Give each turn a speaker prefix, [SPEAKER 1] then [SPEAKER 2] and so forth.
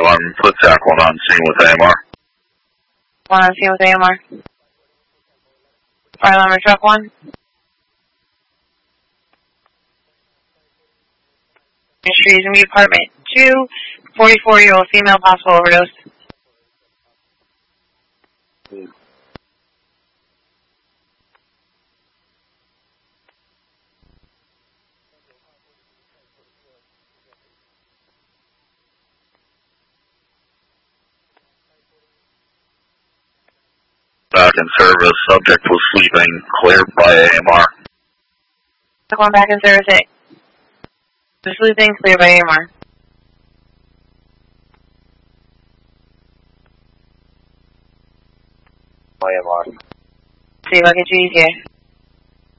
[SPEAKER 1] 1, put TAC 1 on scene with AMR.
[SPEAKER 2] 1 on scene with AMR. Fire alarm or truck 1. Street in apartment 2, 44-year-old female, possible overdose.
[SPEAKER 1] Back in service, subject was sleeping, cleared by AMR.
[SPEAKER 2] Going back in service 8. The sleeping, cleared by AMR.
[SPEAKER 3] AMR.
[SPEAKER 2] See if I can choose here.